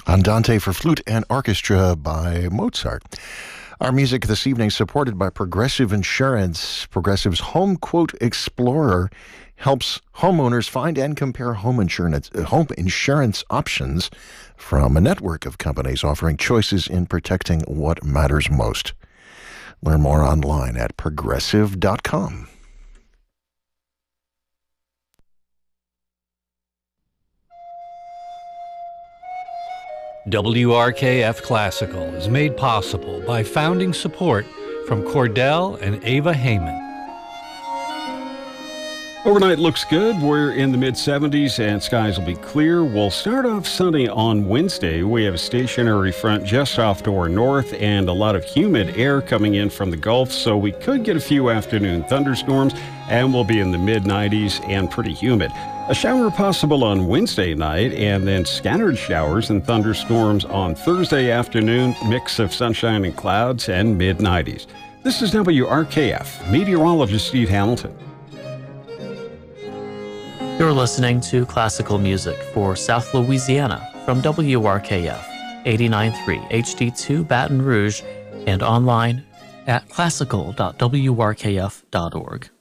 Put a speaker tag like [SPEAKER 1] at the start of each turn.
[SPEAKER 1] Andante for flute and orchestra by Mozart. Our music this evening supported by Progressive Insurance. Progressive's Home Quote Explorer helps homeowners find and compare home insurance options from a network of companies offering choices in protecting what matters most. Learn more online at progressive.com.
[SPEAKER 2] WRKF Classical is made possible by founding support from Cordell and Ava Heyman.
[SPEAKER 3] Overnight looks good. We're in the mid-70s and skies will be clear. We'll start off sunny on Wednesday. We have a stationary front just off to our north and a lot of humid air coming in from the Gulf, so we could get a few afternoon thunderstorms, and we'll be in the mid-90s and pretty humid. A shower possible on Wednesday night, and then scattered showers and thunderstorms on Thursday afternoon, mix of sunshine and clouds, and mid-90s. This is WRKF, meteorologist Steve Hamilton.
[SPEAKER 4] You're listening to classical music for South Louisiana from WRKF 89.3 HD2 Baton Rouge and online at classical.wrkf.org.